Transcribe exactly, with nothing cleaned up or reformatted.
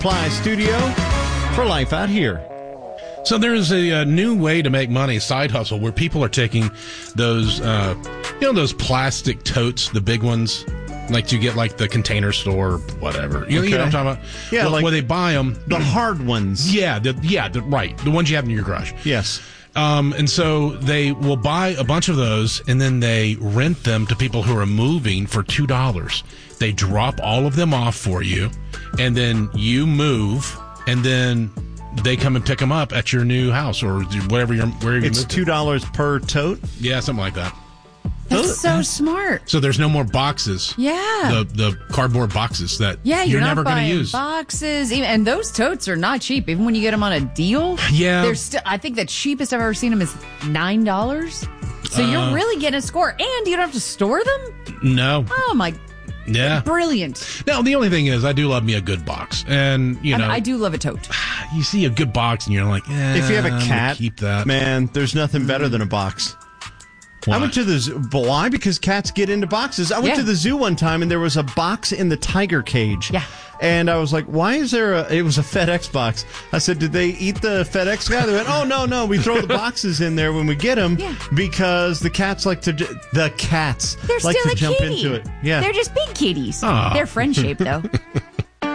Supply Studio for Life Out Here. So there's a, a new way to make money, side hustle, where people are taking those, uh, you know, those plastic totes, the big ones, like you get like the Container Store or whatever. You, know, you know what I'm talking about? Yeah, well, like where they buy them. The hard ones. Yeah, the, yeah, the, right. The ones you have in your garage. Yes. Um, and so they will buy a bunch of those, and then they rent them to people who are moving for two dollars. They drop all of them off for you, and then you move, and then they come and pick them up at your new house or wherever you're. Wherever you It's two dollars per tote. Yeah, something like that. That's so smart. So there's no more boxes. Yeah. The the cardboard boxes that Yeah, you're, you're, never not going to buying use. boxes, even, and those totes are not cheap. Even when you get them on a deal, Yeah. they're still. I think the cheapest I've ever seen them is nine dollars. So Uh, you're really getting a score, and you don't have to store them. No. Oh my! Yeah. Brilliant. Now the only thing is, I do love me a good box, and you I, know, mean, I do love a tote. you see a good box, and you're like, eh, If you have a I'm gonna cat, keep that. man, there's nothing better than a box. Why? I went to the zoo. But why? Because cats get into boxes. I went Yeah. to the zoo one time, and there was a box in the tiger cage. Yeah. And I was like, why is there a... It was a FedEx box. I said, did they eat the FedEx guy? They went, oh, no, no. We throw the boxes in there when we get them Yeah. because the cats like to... ju- The cats They're like still to a jump kitty. into it. Yeah. They're just big kitties. Aw. They're friend shaped though.